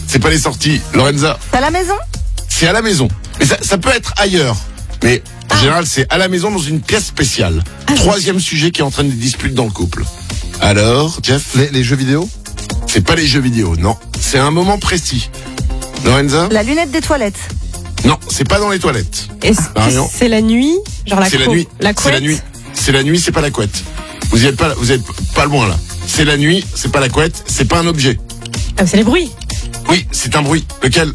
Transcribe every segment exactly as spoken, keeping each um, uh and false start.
c'est pas les sorties. Lorenza, C'est à la maison? c'est à la maison. Mais ça, ça peut être ailleurs. Mais en général, c'est à la maison dans une pièce spéciale. Troisième sujet qui entraîne des disputes dans le couple. Alors, Jeff, Les, les jeux vidéo? c'est pas les jeux vidéo, non. C'est un moment précis. Lorenza? La lunette des toilettes. Non, c'est pas dans les toilettes. Est-ce Marion. que c'est la nuit? Genre la C'est la co- nuit. La C'est couette? la nuit. C'est la nuit, c'est pas la couette. Vous y êtes pas, vous êtes pas loin là. C'est la nuit, c'est pas la couette, c'est pas un objet. Ah, c'est les bruits. Oui, c'est un bruit. Lequel?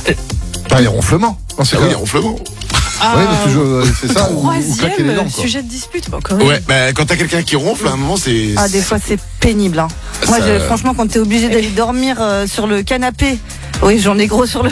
Bah, les ronflements. Dans ce Ah cas. oui, ronflement. Oui, mais toujours, euh, c'est ça, ou, ou claquer les dents, Troisième quoi. sujet de dispute. Bon, quand même. Ouais, bah quand t'as quelqu'un qui ronfle, à un moment c'est. Ah, des fois, c'est pénible. Hein. Moi, Ça- je, franchement, quand t'es obligé d'aller dormir euh, sur le canapé. Oui, j'en ai gros sur le.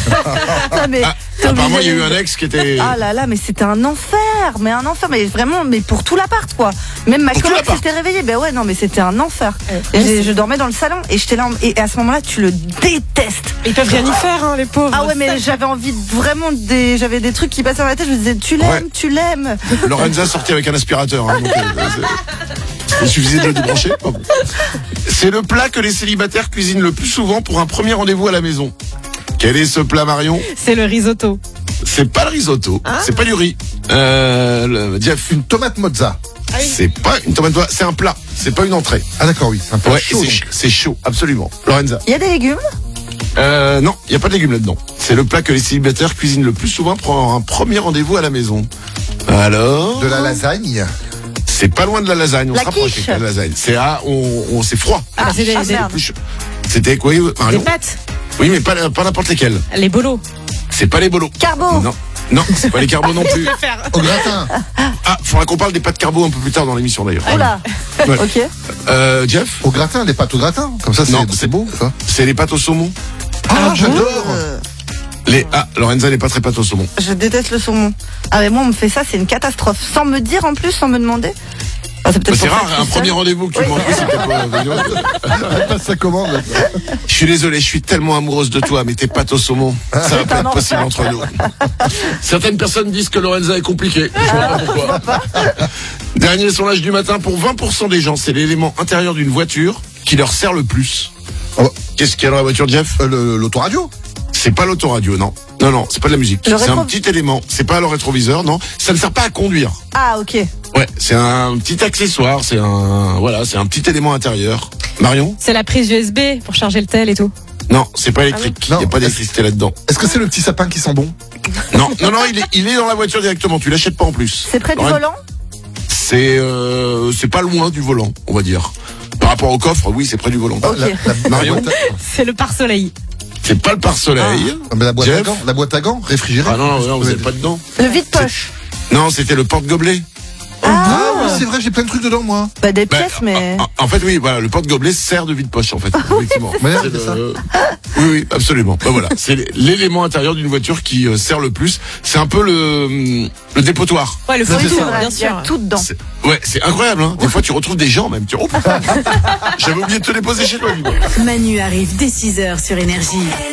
Non, mais Ah, t'es obligé apparemment, il y a eu d'aller- un ex qui était. Ah là là, mais c'était un enfer, mais un enfer, mais vraiment, mais pour tout l'appart, quoi. Même ma Pour tout coloc l'appart. s'était réveillée, ben ouais, non, mais c'était un enfer. Ouais. Et j'ai- je dormais dans le salon et j'étais là, en- et à ce moment-là, tu le détestes. Ils peuvent rien y faire, hein, les pauvres. Ah ouais, mais j'avais envie de vraiment des, j'avais des trucs qui passaient dans la tête. Je me disais, tu l'aimes, Ouais. tu l'aimes. Lorenza sortit avec un aspirateur. Hein, donc, euh, c'est- il suffisait de le débrancher. Pas bon. C'est le plat que les célibataires cuisinent le plus souvent pour un premier rendez-vous à la maison. Quel est ce plat, Marion? C'est le risotto. C'est pas le risotto, Ah. c'est pas du riz. Euh, le, Jeff, Une tomate mozza. c'est pas une tomate, c'est un plat, c'est pas une entrée. Ah d'accord, oui, c'est un peu Ouais, chaud. c'est donc. ch- c'est chaud, absolument. Lorenza. Il y a des légumes. Euh, non, il y a pas de légumes là-dedans. C'est le plat que les célibataires cuisinent le plus souvent pour un premier rendez-vous à la maison. Alors, De la lasagne. c'est pas loin de la lasagne, on La se rapproche quiche. avec la lasagne. C'est à, on, on c'est froid. Ah, c'est des- ah, des- merde. Plus chaud. C'était quoi, Des Marion? pâtes. Oui, mais pas, pas n'importe lesquels. Les bolos. C'est pas les bolos. Carbo. Non, non, c'est pas les carbos non plus. Faire. Au gratin. Ah, faudra qu'on parle des pâtes carbo un peu plus tard dans l'émission d'ailleurs. Oula. Ouais. Ok. Euh, Jeff, Au gratin, les pâtes au gratin. Comme ça, Non, c'est c'est- c'est beau, ça. c'est les pâtes au saumon. Ah, j'adore. Euh, Les ah, Lorenza n'est pas très pâte au saumon. je déteste le saumon. Ah mais moi, on me fait ça, c'est une catastrophe. Sans me dire en plus, sans me demander. Ah, c'est Bah, peut-être c'est pour ça rare, que je un suis premier seule. rendez-vous que tu Oui. m'en fais, c'est peut-être pas- Passe sa commande. là. Je suis désolé, je suis tellement amoureuse de toi, mais tes pâtes au saumon, ça va pas un être possible enfer. entre nous. Certaines personnes disent que Lorenza est compliquée. Je vois pas pourquoi. Dernier sondage du matin, pour vingt pour cent des gens, c'est l'élément intérieur d'une voiture qui leur sert le plus. Oh. Qu'est-ce qu'il y a dans la voiture, Jeff? Euh, le- L'autoradio. C'est pas l'autoradio, non. Non, non, c'est pas de la musique. Le C'est un rétro- petit élément. C'est pas le rétroviseur, non. Ça ne sert pas à conduire. Ah ok. Ouais, c'est un petit accessoire, c'est un, voilà, c'est un petit élément intérieur. Marion? C'est la prise U S B pour charger le tel et tout. Non, c'est pas électrique. Il Ah oui. n'y a Non. pas d'électricité là-dedans. Est-ce que c'est le petit sapin qui sent bon? Non, non, non, il est, il est dans la voiture directement. Tu l'achètes pas en plus. C'est près du Lorraine, volant. C'est, euh, c'est pas loin du volant, on va dire. Par rapport au coffre, oui, c'est près du volant. Ok. La, la- la Marion. boîte à- C'est le pare-soleil. C'est pas le pare-soleil. Ah, mais la boîte à Jeff. gants, la boîte à gants, réfrigérée. Ah non, non, non, vous êtes pas dedans. Le vide-poche. Non, c'était le porte-gobelet. Ah oui, c'est vrai, j'ai plein de trucs dedans, moi. Bah des Bah, pièces, mais. En, en fait, oui, voilà, le porte-gobelet sert de vide-poche, en fait. Effectivement. Mais C'est c'est ça. le- Oui, oui, absolument. Bah voilà, c'est l'élément intérieur d'une voiture qui euh, sert le plus. C'est un peu le, le dépotoir. Ouais, le Ça, fond c'est tout, ça. vrai, bien il y a sûr. tout dedans. C'est- Ouais, c'est incroyable, hein. Des fois, tu retrouves des gens, même. Tu... Oh, putain. J'avais oublié de te les poser chez toi, dis-moi. Manu arrive dès six heures sur Énergie.